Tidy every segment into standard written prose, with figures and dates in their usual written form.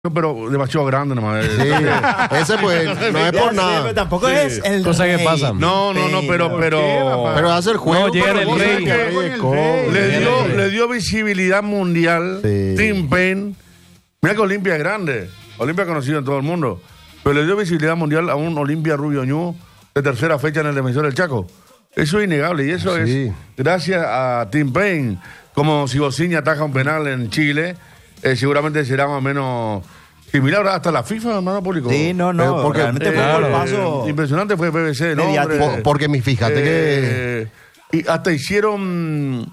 pero demasiado grande nomás. Sí, ese pues no es por nada. Pero tampoco Sí. es el Cosa que rey. pasa. No, pero Pero hace el juego. No, llega pero el vos rey. sabés que Le de cobre. le dio visibilidad mundial. Sí. Tim Payne. Mira que Olimpia es grande. Olimpia es conocido en todo el mundo. Pero le dio visibilidad mundial a un Olimpia Rubio Ñu de tercera fecha en el Defensor del Chaco. Eso es innegable. Y eso Sí. es gracias a Tim Payne. Como si Bociña ataja un penal en Chile, seguramente será más o menos similar hasta la FIFA, hermano público. Sí, no, Pero porque- realmente fue un paso. Impresionante fue BBC, ¿no? mediático. Hombre? Porque fíjate que. Y hasta hicieron.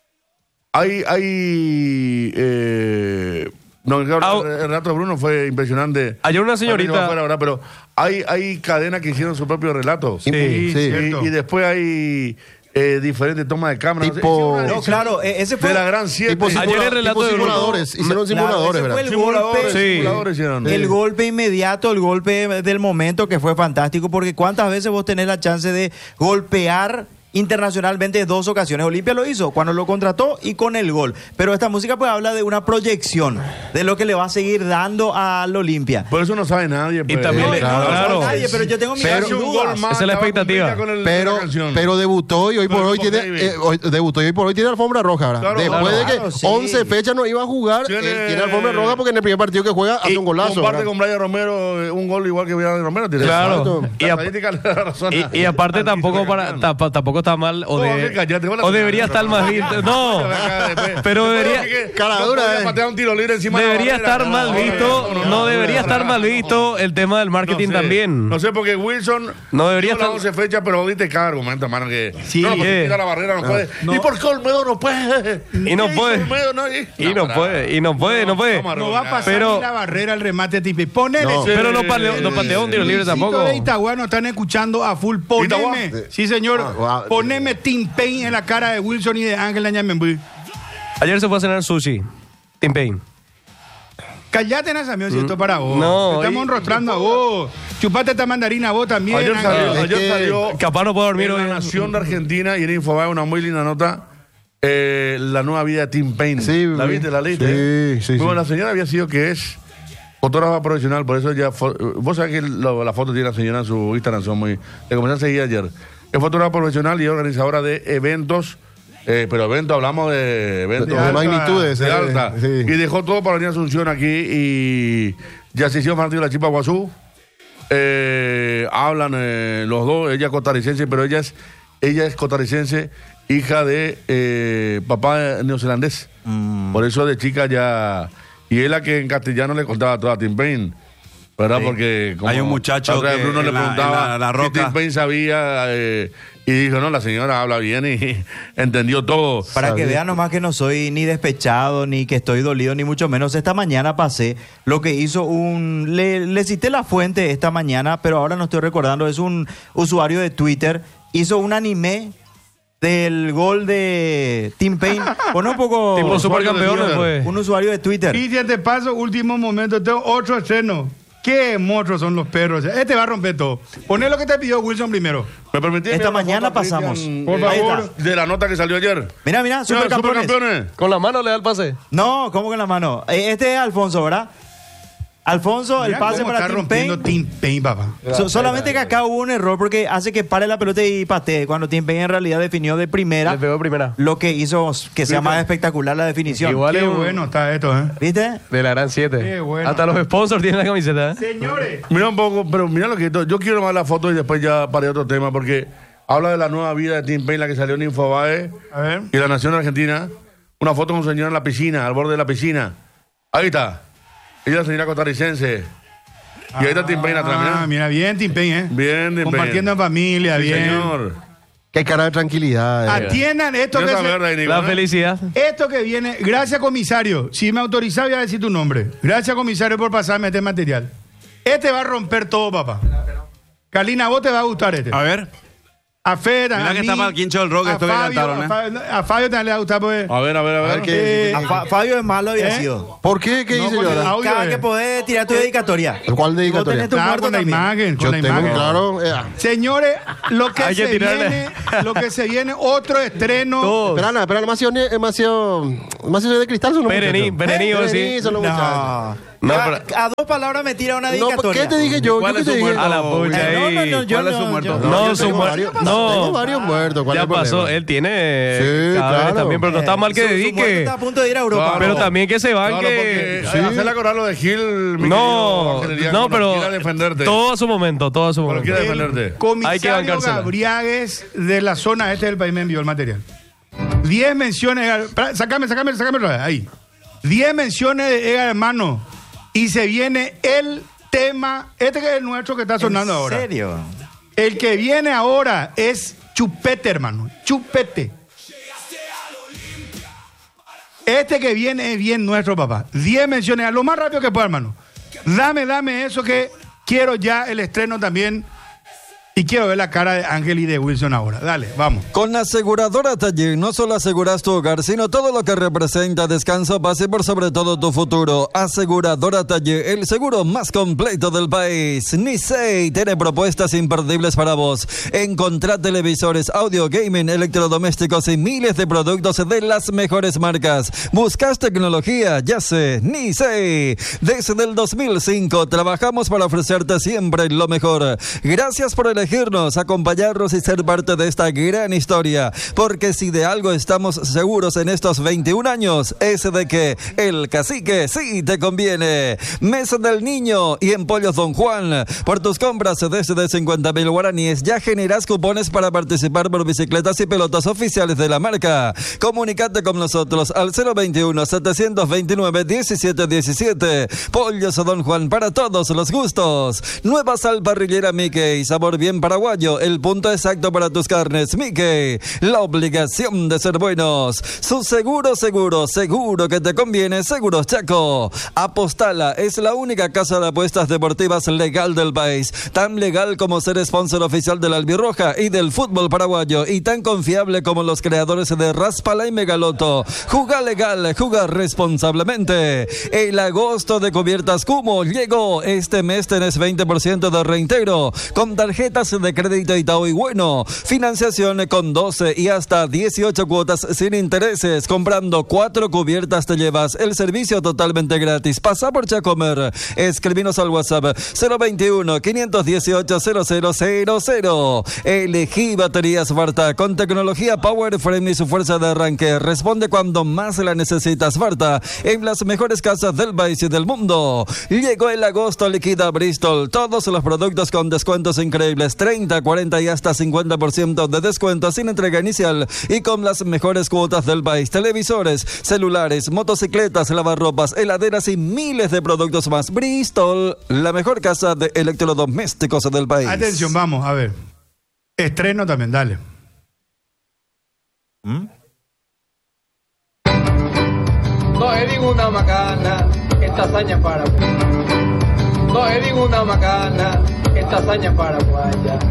No, el relato de Bruno fue impresionante. Ayer una señorita- Ahorita va afuera, ¿verdad? Pero hay cadenas que hicieron su propio relato. Sí, Y, cierto. y después hay diferentes tomas de cámara. Tipo- Hicieron una No, edición claro, ese fue de la Gran 7. Tipo, Ayer el relato tipo de Bruno- simuladores. Hicieron simuladores, ese ¿verdad? fue el Simuladores, golpe. Sí. simuladores hicieron. El golpe inmediato, el golpe del momento que fue fantástico, porque cuántas veces vos tenés la chance de golpear internacionalmente en 2 ocasiones. Olimpia lo hizo cuando lo contrató y con el gol. Pero esta música pues habla de una proyección, de lo que le va a seguir dando al Olimpia. Por eso no sabe nadie. Pues. Y también No, le- no, no, claro. nadie, pero yo tengo mis Pero un dudas. gol más, Esa es la estaba expectativa. completa con Pero, la canción. pero debutó y hoy por Pero hoy como tiene David. debutó y hoy por hoy tiene alfombra roja, ¿verdad? Claro, Después claro. de que Claro, sí. 11 fechas no iba a jugar, Tiene- él tiene alfombra roja porque en el primer partido que juega hace un golazo. Comparte ¿verdad? con Brian Romero un gol igual que Brian Romero. Tiene Claro. exacto. Y La ap- estadística le da razón. Y aparte tampoco tampoco está mal o debería estar mal visto. No, pero debería Cara dura, patear un tiro libre encima de la debería barrera. estar mal visto, no debería estar mal visto el tema del marketing No sé. también. No sé, porque Wilson No debería tuvo las estar- 11 fechas, pero diste cada argumento, hermano, que Sí, no, porque ¿qué? tira la barrera, no puede. ¿Y por qué Olmedo no puede? Y no puede. Olmedo no, Y no puede. Vamos No va a pasar Pero- ni la barrera el remate Tipi. Ponele. No. Pero no pateó un tiro libre Luisito tampoco. de Itagua nos están escuchando a full. Poneme. Itagua. Sí, señor. Wow. Poneme Tim Payne en la cara de Wilson y de Ángel Añamembui. Ayer se fue a cenar sushi. Tim Payne. Callate, Nazamión, si esto es para vos. No, Te estamos y- enrostrando a vos. Chupate esta mandarina a vos también. Ayer Ángel. salió, Es ayer que salió Capaz no puedo dormir en hoy. La Nación de Argentina y en Infobae una muy linda nota. La nueva vida de Tim Payne. Sí, ¿La viste? ¿La leíste? Sí, sí, Bueno, sí. la señora había sido que es fotógrafa profesional, por eso ella... Vos sabés que la foto tiene la señora en su Instagram, son muy... Le comencé a seguir ayer. Es fotógrafa profesional y organizadora de eventos, pero eventos, hablamos de eventos... De magnitudes. de alta. Sí. Y dejó todo para venir a Asunción aquí y ya se hicieron fanáticos de la Chipa Guazú. Hablan los dos, ella es costarricense, pero ella es costarricense, hija de papá neozelandés. Por eso de chica ya... Y es la que en castellano le contaba toda a Tim Payne. ¿Verdad? Sí. Porque como Hay un muchacho la otra vez que Bruno en le la- preguntaba en la si Roca. Tim Payne sabía y dijo, no, la señora habla bien y entendió todo. Para que Sabía. vean nomás que no soy ni despechado, ni que estoy dolido, ni mucho menos. Esta mañana pasé lo que hizo le cité la fuente esta mañana, pero ahora no estoy recordando. Es un usuario de Twitter. Hizo un anime del gol de Tim Payne. Pone un poco... Tipo usuario de supercampeón Twitter. después. Un usuario de Twitter. Y ya te paso, último momento, tengo otro estreno. ¿Qué monstruos son los perros? Este va a romper todo. Poné lo que te pidió Wilson primero. ¿Me permitís Esta enviar una mañana foto a Cristian, pasamos. Por Ahí favor. está. de la nota que salió ayer? Mira, supercampeones. Supercampeones. Con la mano le da el pase. No, ¿cómo con la mano? Este es Alfonso, ¿verdad? Alfonso, Mirá el pase cómo para está Tim rompiendo Payne. Tim Payne, papá. Solamente que acá hubo un error porque hace que pare la pelota y patee. Cuando Tim Payne en realidad definió de primera, Le pegó primera. lo que hizo que sea más espectacular la definición. Igual Qué es un- bueno está esto, ¿eh? ¿Viste? De la gran 7. Qué bueno. Hasta los sponsors tienen la camiseta. ¿eh? Señores. Mira un poco, pero mira lo que yo quiero más la foto y después ya para otro tema, porque habla de la nueva vida de Tim Payne, la que salió en Infobae A ver. y la Nación Argentina. Una foto con un señor en la piscina, al borde de la piscina. Ahí está. Ella es la señora costarricense. Y ahí está Tim Payne atrás, Ah, mira. mira, bien Tim Payne, ¿eh? Bien, Tim Payne. Compartiendo en familia, Sí, bien. señor. Qué cara de tranquilidad. Atiendan esto Mira que, esa verdad ahí, Nico, La ¿eh? felicidad. esto que viene. Gracias, comisario. Si me autorizaba, voy a decir tu nombre. Gracias, comisario, por pasarme este material. Este va a romper todo, papá. Carlina, a vos te va a gustar este. A ver. A Fer, a Mirá que mí, está para el quincho del rock, a esto que Fabio, cantaron, ¿eh? a Fabio también le va a gustar, pues. A ver. A ver qué. Fabio es malo había ¿Eh? sido. ¿Por qué? ¿Qué No, hice con yo el ahora? audio, Cada que podés tirar tu dedicatoria. ¿Cuál Vos dedicatoria? tenés tu Claro, muerto con la también. imagen, con Yo la tengo imagen. claro. Señores, lo que, Hay que se tirarle. viene, lo que se viene, otro estreno. Todos. Espera, demasiado de cristal son los Perení, muchachos. Perení, vos sí. Perení son los muchachos. No. No, pero- A 2 palabras me tira una No, dedicatoria. ¿qué te dije yo? ¿Cuál ¿Qué es te su dije? muerto? A la pucha ahí. yo ¿Cuál es su muerto? No, yo su tengo muerto. varios- No. Tengo varios muertos. ¿Cuál Ya es el pasó, problema? él tiene Sí, cadáveres claro. también, pero no está mal que Su muerte dedique. está a punto de ir a Europa. Claro. Pero también que se van Claro, que... porque hacerle acordar lo de Gil, mi No, querido Ángel Díaz, no, cuando pero quiera defenderte. todo a su momento, todo a su Cuando momento. quiera defenderte. Hay que Comisario bancársela. Gabriagues de la zona este del país me envió el material. 10 menciones. Sácame otra vez. Ahí. 10 menciones de Ega Hermano. Y se viene el tema. Este que es el nuestro que está sonando ahora. ¿En serio? El que viene ahora es Chupete, hermano. Chupete. Este que viene es bien nuestro, papá. 10 menciones. A lo más rápido que pueda, hermano. Dame eso que quiero ya el estreno también. Y quiero ver la cara de Ángel y de Wilson ahora. Dale, vamos. Con Aseguradora Taller no solo aseguras tu hogar, sino todo lo que representa descanso, paz y por sobre todo tu futuro. Aseguradora Taller, el seguro más completo del país. Nisei tiene propuestas imperdibles para vos. Encontrá televisores, audio, gaming, electrodomésticos y miles de productos de las mejores marcas. ¿Buscas tecnología? Ya sé, Nisei. Desde el 2005 trabajamos para ofrecerte siempre lo mejor. Gracias por elegirnos, acompañarnos y ser parte de esta gran historia, porque si de algo estamos seguros en estos 21 años es de que el cacique sí te conviene. Mesa del Niño y en Pollos Don Juan, por tus compras desde 50.000 guaraníes ya generas cupones para participar por bicicletas y pelotas oficiales de la marca. Comunicate con nosotros al 021-729-1717. Pollos Don Juan, para todos los gustos. Nueva sal parrillera Mickey, sabor bien paraguayo, el punto exacto para tus carnes. Mickey, la obligación de ser buenos. Su seguro que te conviene. Seguros Chaco. Apostala es la única casa de apuestas deportivas legal del país, tan legal como ser sponsor oficial de la Albirroja y del fútbol paraguayo, y tan confiable como los creadores de Raspala y Megaloto. Juga legal, juga responsablemente. El agosto de Cubiertas Cumo llegó. Este mes tenés 20% de reintegro con tarjetas de crédito Itaú y Bueno. Financiación con 12 y hasta 18 cuotas sin intereses. Comprando 4 cubiertas te llevas el servicio totalmente gratis. Pasa por Chacomer. Escribinos al WhatsApp 021-518-0000. Elegí baterías Varta con tecnología Power Frame y su fuerza de arranque. Responde cuando más la necesitas. Varta, en las mejores casas del país y del mundo. Llegó el agosto liquida Bristol. Todos los productos con descuentos increíbles. 30, 40 y hasta 50% de descuento sin entrega inicial y con las mejores cuotas del país. Televisores, celulares, motocicletas, lavarropas, heladeras y miles de productos más. Bristol, la mejor casa de electrodomésticos del país. Atención, vamos, a ver. Estreno también, dale. No es ninguna macana esta hazaña paraguaya. No es ninguna macana esta hazaña paraguaya.